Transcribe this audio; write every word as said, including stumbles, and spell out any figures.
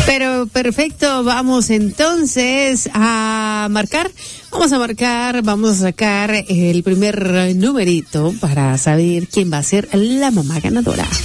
Pero perfecto, vamos entonces a marcar, vamos a marcar, vamos a sacar el primer numerito para saber quién va a ser la mamá ganadora.